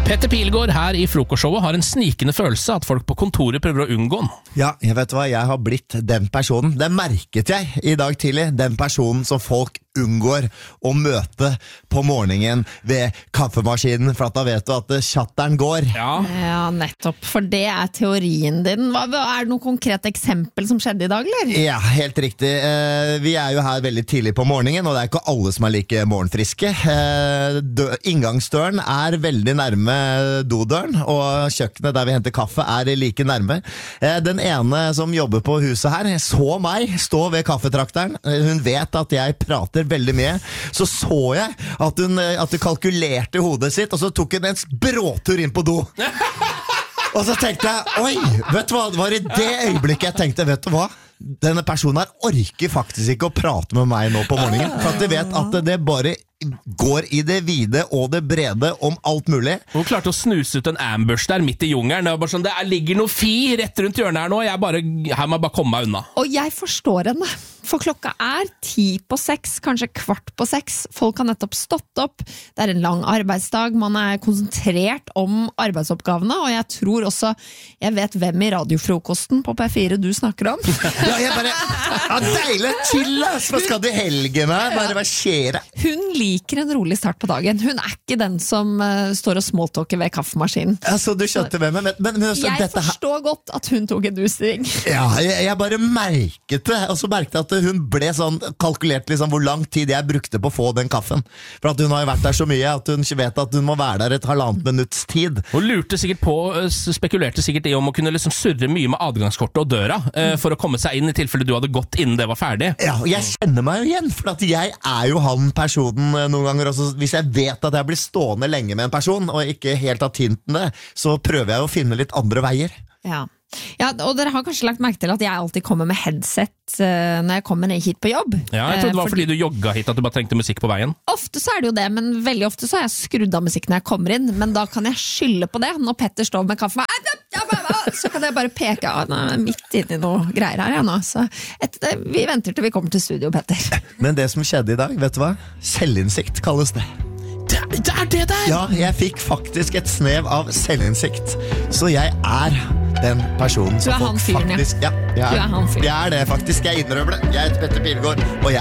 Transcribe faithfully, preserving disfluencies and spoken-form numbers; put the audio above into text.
Petter Pilgaard her i frokostshowet har en snikende følelse at folk på kontoret prøver å unngå den. Ja, jeg vet hva, jeg har blitt den personen. Det merket jeg i dag tidlig. Den personen som folk unngår å møte på morgenen ved kaffemaskinen, for at da vet du at chatteren går. Ja. Ja, nettopp, for det er teorien din. Hva, er det noe konkret eksempel som skjedde i dag, eller? Ja, helt riktig. Eh, vi er jo her veldig tidlig på morgenen, og det er ikke alle som er like morgenfriske. Eh, dø, inngangsdøren er veldig nærme dodøren, og kjøkkenet der vi henter kaffe er like nærme. Eh, den ene som jobber på huset her så meg stå ved kaffetrakteren. Hun vet at jeg prater veldig mye. Så så jeg at hun, at hun kalkulerte hodet sitt, og så tok hun en bråtur inn på do. Og så tenkte jeg, oi, vet du hva, det var i det øyeblikket jeg tenkte, vet du hva? Denne personen her orker faktisk ikke å prate med meg nå på morgenen, for at de vet at det bare går i det vide og det brede om alt mulig. Hun klarte å snuse ut en ambush der midt i jungelen. Det var bare sånn, det ligger noe fi rett rundt hjørnet her nå, jeg bare, her må jeg bare komme meg unna. Og jeg forstår henne, for klokka er ti på seks, kanskje kvart på seks. Folk har nettopp stått opp, det er en lang arbeidsdag, man er konsentrert om arbeidsoppgavene, og jeg tror også, jeg vet hvem i radiofrokosten på P fire du snakker om. Ja, jeg bare, ja, deilig, chill, ass, hva skal du i helgen her? Bare hva skjer det? Hun liker en rolig start på dagen. Hun er ikke den som uh, står og smalltalker ved kaffemaskinen. Altså, du skjønte hvem, men, men, men også, jeg dette her... forstår godt at hun tok en usting. Ja, jeg, jeg bare merket det, og så merket jeg at hun ble sånn kalkulert liksom hvor lang tid jeg brukte på å få den kaffen. For at hun har jo vært der så mye at hun ikke vet at hun må være der et halvannet minutts tid. Hun lurte sikkert på, spekulerte sikkert i om å kunne liksom surre mye med adgangskortet og døra, eh, for å komme seg inn i tilfelle du hadde gått innen det var ferdig. Ja, og jeg kjenner meg jo igjen, for at jeg er jo han personen noen ganger også. Hvis jeg vet at jeg blir stående lenge med en person, og ikke helt har tintene, så prøver jeg å finne litt andre veier. Ja. Ja, og dere har kanskje lagt merke til at jeg alltid kommer med headset uh, når jeg kommer ned hit på jobb. Ja, jeg trodde det var fordi, fordi du jogga hit at du bare trengte musikk på veien. Ofte så er det jo det, men veldig ofte så har jeg skrudd av musikk når jeg kommer inn, men da kan jeg skylde på det. Når Petter står med kaffe, så kan jeg bare peke av midt inni noe greier her. Ja, nå. Så et, vi venter til vi kommer til studio, Petter. Men det som skjedde i dag, vet du hva? Selvinnsikt kalles det. Det, det er det der! Ja, jeg fikk faktisk et snev av selvinnsikt. Så jeg er den personen som du er han fyren, faktisk... Ja, jeg er, du er han fyren. Jeg er det faktisk, jeg innrømmer det. Jeg heter Petter Pilgaard, og jeg